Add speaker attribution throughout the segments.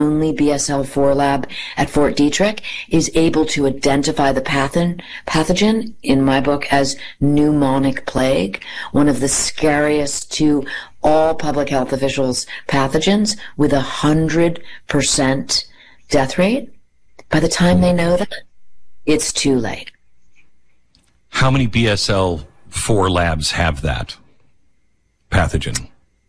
Speaker 1: only BSL-4 lab at Fort Detrick is able to identify the pathogen, in my book, as pneumonic plague, one of the scariest to all public health officials pathogens, with 100% death rate. By the time they know that, it's too late.
Speaker 2: How many BSL-4 labs have that pathogen?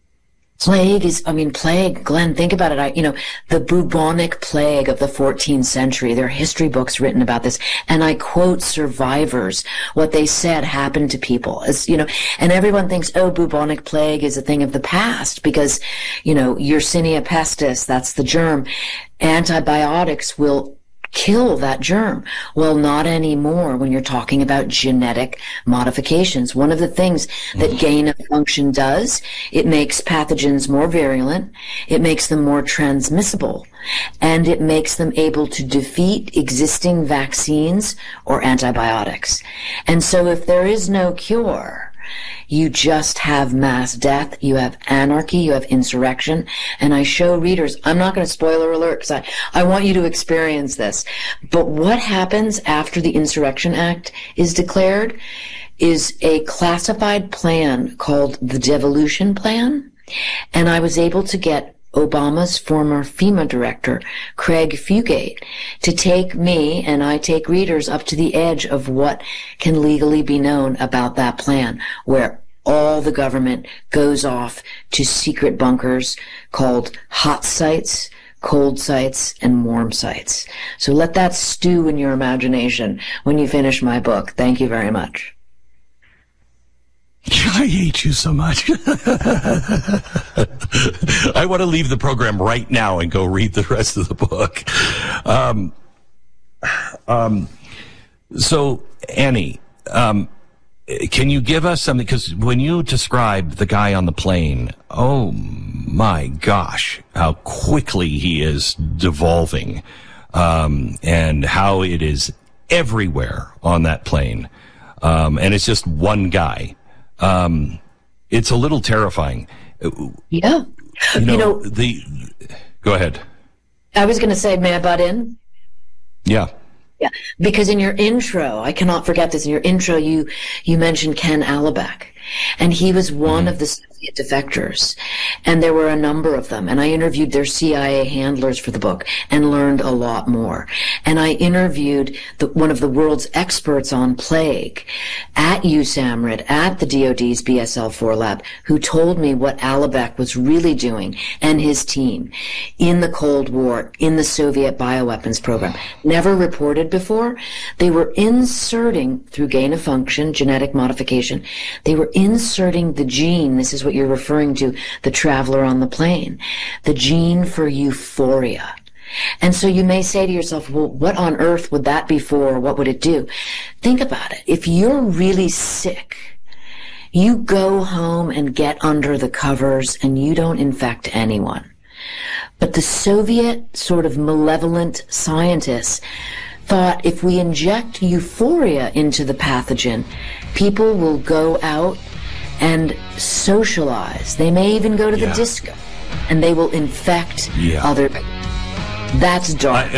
Speaker 1: Plague, Glenn, think about it. The bubonic plague of the 14th century, there are history books written about this, and I quote survivors, what they said happened to people. And everyone thinks, bubonic plague is a thing of the past because, Yersinia pestis, that's the germ. Antibiotics will kill that germ. Well, not anymore when you're talking about genetic modifications. One of the things that gain of function does, it makes pathogens more virulent, it makes them more transmissible, and it makes them able to defeat existing vaccines or antibiotics. And so if there is no cure, you just have mass death, you have anarchy, you have insurrection. And I show readers, I'm not going to spoiler alert because I want you to experience this. But what happens after the Insurrection Act is declared is a classified plan called the Devolution Plan. And I was able to get Obama's former FEMA director, Craig Fugate, to take me, and I take readers up to the edge of what can legally be known about that plan, where all the government goes off to secret bunkers called hot sites, cold sites, and warm sites. So let that stew in your imagination when you finish my book. Thank you very much.
Speaker 2: I hate you so much. I want to leave the program right now and go read the rest of the book. So, Annie, can you give us something? Because when you described the guy on the plane, oh my gosh, how quickly he is devolving, and how it is everywhere on that plane. And it's just one guy. It's a little terrifying.
Speaker 1: Yeah.
Speaker 2: Go ahead.
Speaker 1: I was going to say, may I butt in?
Speaker 2: Yeah.
Speaker 1: Yeah. Because in your intro, I cannot forget this, in your intro, you mentioned Ken Alibek, and he was one of the Soviet defectors, and there were a number of them, and I interviewed their CIA handlers for the book and learned a lot more. And I interviewed one of the world's experts on plague at USAMRIID, at the DoD's BSL-4 lab, who told me what Alibek was really doing, and his team, in the Cold War, in the Soviet bioweapons program. Never reported before. They were inserting, through gain of function, genetic modification, they were inserting the gene, this is what you're referring to, the traveler on the plane, the gene for euphoria. And so you may say to yourself, well, what on earth would that be for? What would it do? Think about it. If you're really sick, you go home and get under the covers and you don't infect anyone. But the Soviet sort of malevolent scientists thought if we inject euphoria into the pathogen, people will go out and socialize. They may even go to the disco, and they will infect other people. That's dark.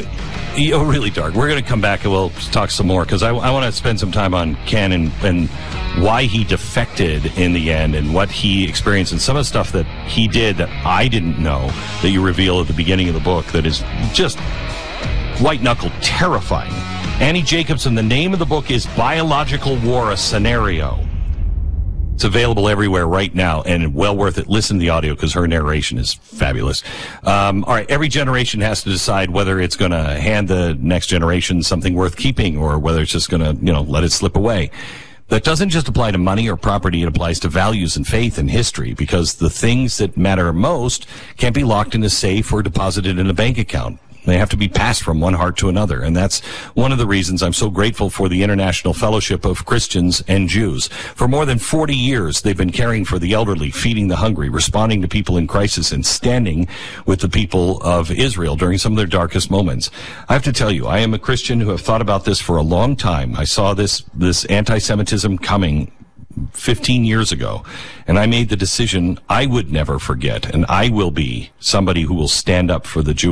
Speaker 2: Really dark. We're going to come back and we'll talk some more, because I want to spend some time on Ken and why he defected in the end and what he experienced and some of the stuff that he did that I didn't know that you reveal at the beginning of the book that is just white-knuckle terrifying. Annie Jacobsen, the name of the book is Biological War, A Scenario. It's available everywhere right now, and well worth it. Listen to the audio because her narration is fabulous. All right, every generation has to decide whether it's going to hand the next generation something worth keeping or whether it's just going to, let it slip away. That doesn't just apply to money or property. It applies to values and faith and history, because the things that matter most can't be locked in a safe or deposited in a bank account. They have to be passed from one heart to another. And that's one of the reasons I'm so grateful for the International Fellowship of Christians and Jews. For more than 40 years, they've been caring for the elderly, feeding the hungry, responding to people in crisis, and standing with the people of Israel during some of their darkest moments. I have to tell you, I am a Christian who have thought about this for a long time. I saw this anti-Semitism coming 15 years ago, and I made the decision I would never forget, and I will be somebody who will stand up for the Jewish